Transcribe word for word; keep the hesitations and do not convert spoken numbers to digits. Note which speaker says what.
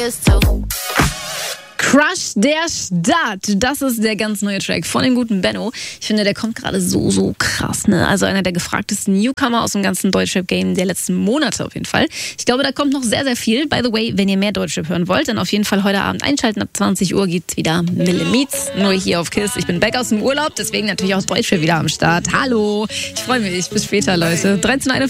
Speaker 1: this too.
Speaker 2: Crush der Stadt. Das ist der ganz neue Track von dem guten Benno. Ich finde, der kommt gerade so, so krass, ne? Also einer der gefragtesten Newcomer aus dem ganzen Deutschrap-Game der letzten Monate auf jeden Fall. Ich glaube, da kommt noch sehr, sehr viel. By the way, wenn ihr mehr Deutschrap hören wollt, dann auf jeden Fall heute Abend einschalten. Ab zwanzig Uhr gibt's wieder Mille Meets. Nur hier auf KISS. Ich bin back aus dem Urlaub, deswegen natürlich auch Deutschrap wieder am Start. Hallo. Ich freue mich. Bis später, Leute. dreizehn Uhr